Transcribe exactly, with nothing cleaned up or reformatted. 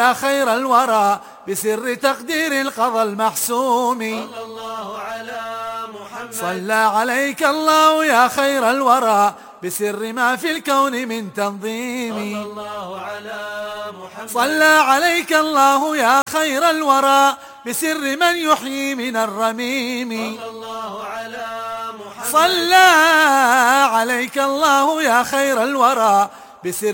يا خير الورى بسر تقدير القضاء المحسوم. صلى الله على محمد. صلى عليك الله يا خير الورى بسر ما في الكون من تنظيم. صلى الله على محمد. صلى عليك الله يا خير الورى بسر من يحيي من الرميم. صلى الله على محمد. صلى عليك الله يا خير الورى بسر